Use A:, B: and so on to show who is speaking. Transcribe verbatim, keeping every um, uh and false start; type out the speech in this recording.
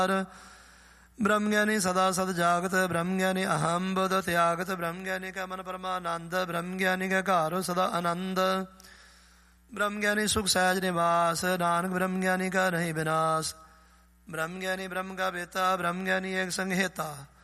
A: ब्रह्म ज्ञानी सदा सद जागत, ब्रह्म ज्ञानी अहम बुध त्यागत, ब्रह्म ज्ञानी का मन परमानंद, ब्रह्म ज्ञानी का घर सदा आनंद, ब्रह्म ज्ञानी सुख सहज निवास, नानक ब्रह्म ज्ञानी का नहीं विनाश। ब्रह्म ज्ञानी ब्रह्म का बेता, ब्रह्म ज्ञानी एक संहेता,